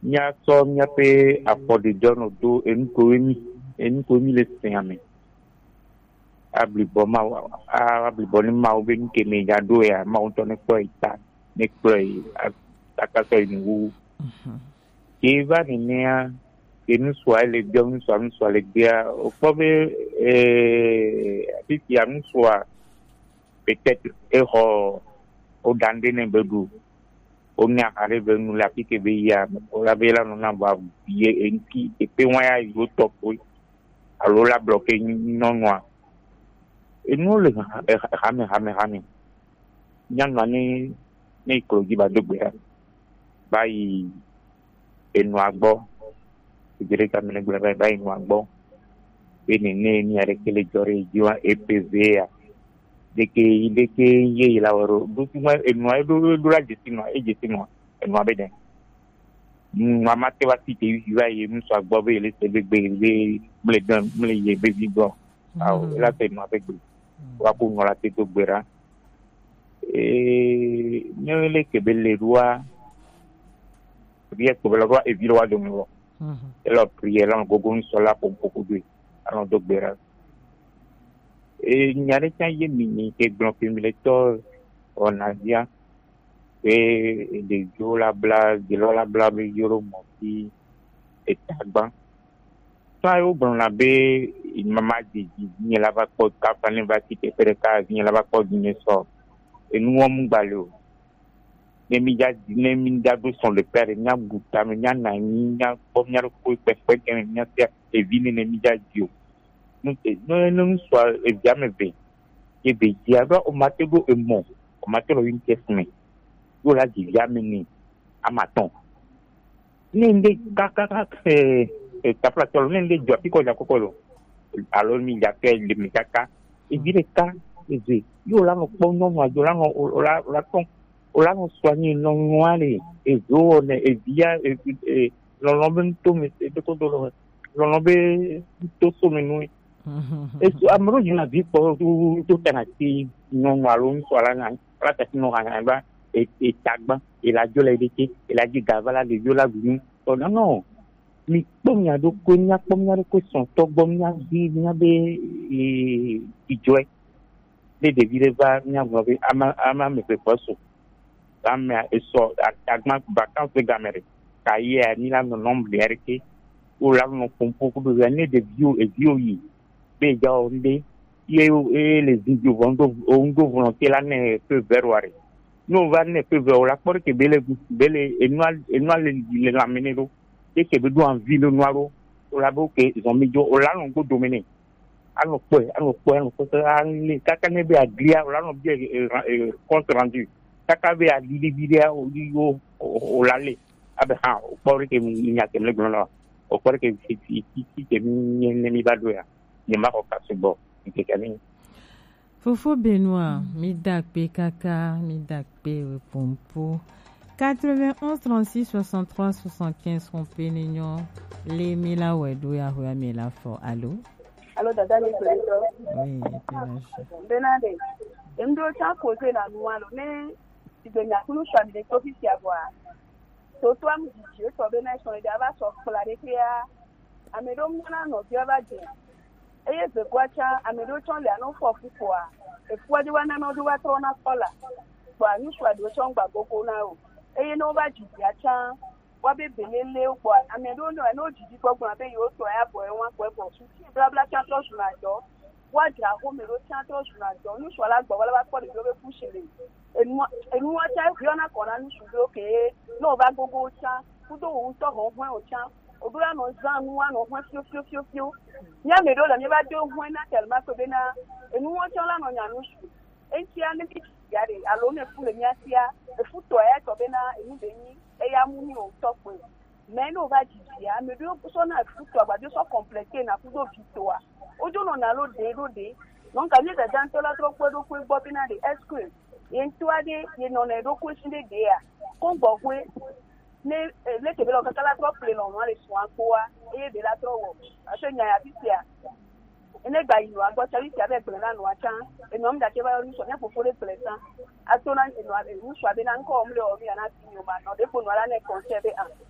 nya so nya pe afɔdi dɔnɔ do enukomi le siame ablibɔ ni mawo be nkeme ya do ya mawo tɔ ne kpɔ ita ne kplɔ akasɔ inuwu eva nenea enusua le bia nusua le bia okpɔ be afisia nusua peut-être exɔ odande ne be do onya are be nu la pike be ya la be la no na ba ye enki epe wa ya yo top alo la bloquer nonwa enu le hame nyanga ni ikologi ba dogbe ya bayi enu agbo ijere ka mene gbe bayi enu agbo eni ni are kele jore jiwa EPV ya deke ye la woro du ma enu ay do la jesino enu abede mama te wati te yiwa ye muso agbo be le se be mle ye be vigo aw la te no abegbe wa ko ngola te to gbera nyele ke bele roi bien ko bele roi e vilo wa do mo ela prier la gogo ni sola ko poko de alors do gbera nyare cha ye mini ke gbon pimileto onadia de jola bla be yoro mo ti etagba sa yo bon la be mama di ni la va ko ka pani va ti te pereka ni la va ko ni so enu om gbalo ne mi ja do son le père nya buta me nya na nya pom nya ko pe ke nya te e vini ne mi ja dio no so e via me be e be dia do o matego e mo o matero yin kesme yo la di via me ni amaton ni nde kaka taplatolo ni nde jo piko ja kokolo alo mi ja ke le mi kaka e dire ka eze yo la no po no ma yo la no la ton o la no soigner no noale e zo ne e via lo no ben to me de ko do lo no be to so me no e amro yuna bi po to tanati no malo so la na la ta no ga ba e tagba e la jo le deke e la di gavala de yo la bu to no mi pomnya do ko nya ko son to bomnya bi nya be ijoy de devire va nya go be ama me pe poso ama eso agma bakan fe gamere kaye ni la no nombre erke o la no pompo ko be ne de bio yi be ja onde ye les vidéos vont ongo volonté la ne pe verware no va ne pe ver la por que bele enwal le la menero et que be do en ville noiro o la bo que ils ont mis o la no go dominer ano po le kaka ne be agria o la no bien compte rendu kaka be a video o la le abe ha o por que nya que le gona o por que si que ni ba do ya ni ma ko ka se bo ke kani Fofo Benoît midakpe kaka midakpe pompo 91 36 63 75 rompe nignon les mila wedo ya hoya mila fo allo dada ni pleto oui benade ndo cha poser na nualo ne igenya kunu sha mi de office ya bwa to to am di to benation de aba so klare kia amedo mna no bi aba je eye ze kwacha amedo chon le anu fo fufua efuadi wana no do watro na kola kwa nyuswa do chon gba gogo na o eye no ba ji ya cha wa be belele o amedo no jiji gbogbo abe yo to ya bo won ko e bo su ti bla bla cha to su na jo wa ja ho me ro cha to su na jo nyuswa la gbo wala ba ko de be push le enu wa cha yo na ko na nyuswa do ke no ba gogo cha kudo o to ho ho o cha odura no zan wa no ho fio nya me do la me ba do ho na tel ma ko be na enu wo cha la no nya no su enti ane bi ya de alo me fu le nya sia e fu to ya to be na enu be ni e ya mu ni o to pe me no ba ji ya me do so na fu to agba so complete na fu do bi to wa ojo no na lo de non ka ni da jan to la tro do ku gbo bi na de escrow yen to ade ye no na do ku sin de ya ko gbo ku ne le ke be lo ka la tro play no ma le so anko wa e de la tro wo aso nya ya bi tia ene gba inu agbo chari ti abe pele na no acha enu mda ke ba ru so nya fofore pele san atona enu abe ru so abe na nko omle o mi ana ti mi o ma no de fonu ala ne conserve an